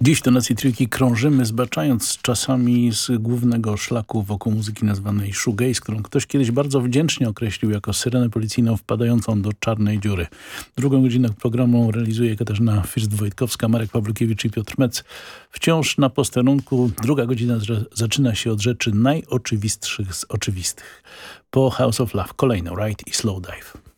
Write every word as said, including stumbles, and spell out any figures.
Dziś w tonacji trójki krążymy, zbaczając czasami z głównego szlaku wokół muzyki nazwanej shoegaze, którą ktoś kiedyś bardzo wdzięcznie określił jako syrenę policyjną wpadającą do czarnej dziury. Drugą godzinę programu realizuje Katarzyna First-Wojtkowska, Marek Pawlukiewicz i Piotr Mec. Wciąż na posterunku. Druga godzina zaczyna się od rzeczy najoczywistszych z oczywistych. Po House of Love kolejno Ride i Slow Dive.